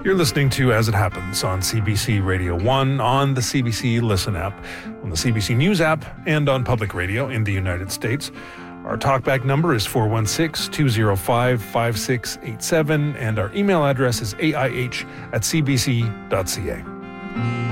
You're listening to As It Happens on CBC Radio 1, on the CBC Listen app, on the CBC News app, and on public radio in the United States. Our talkback number is 416-205-5687, and our email address is aih@cbc.ca.